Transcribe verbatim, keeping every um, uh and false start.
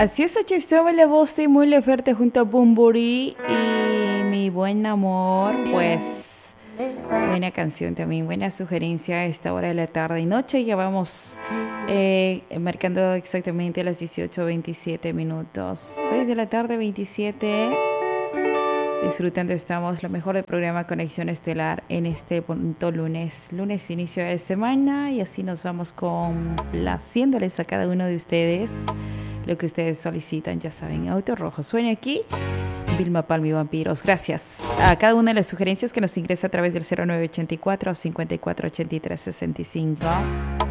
Así es, aquí estaba la voz de Muy Leferte junto a Bumburi y mi buen amor, pues buena canción también, buena sugerencia a esta hora de la tarde y noche. Ya vamos eh, marcando exactamente las dieciocho veintisiete minutos, seis de la tarde veintisiete. Disfrutando estamos lo mejor del programa Conexión Estelar en este bonito lunes, lunes inicio de semana, y así nos vamos complaciéndoles a cada uno de ustedes lo que ustedes solicitan. Ya saben, Auto Rojo suena aquí, Vilma Palmi Vampiros. Gracias a cada una de las sugerencias que nos ingresa a través del cero nueve ochenta y cuatro, cincuenta y cuatro ochenta y tres sesenta y cinco.